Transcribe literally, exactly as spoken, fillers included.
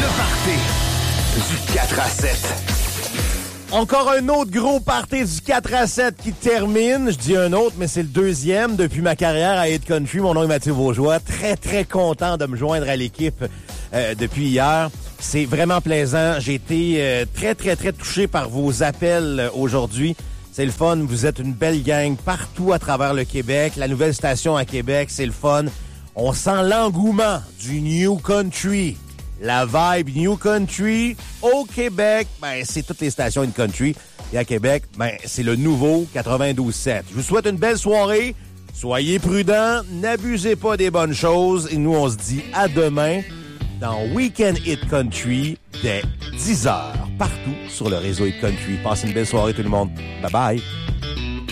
Le party du quatre à sept. Encore un autre gros party du quatre à sept qui termine. Je dis un autre, mais c'est le deuxième depuis ma carrière à Hit Country. Mon nom est Mathieu Vaugeois. Très, très content de me joindre à l'équipe euh, depuis hier. C'est vraiment plaisant. J'ai été euh, très, très, très touché par vos appels euh, aujourd'hui. C'est le fun. Vous êtes une belle gang partout à travers le Québec. La nouvelle station à Québec, c'est le fun. On sent l'engouement du New Country. La vibe New Country au Québec, ben c'est toutes les stations in country. Et à Québec, ben c'est le nouveau quatre-vingt-douze sept. Je vous souhaite une belle soirée. Soyez prudents, n'abusez pas des bonnes choses. Et nous, on se dit à demain dans Weekend Hit Country dès dix heures, partout sur le réseau Hit Country. Passez une belle soirée tout le monde. Bye bye.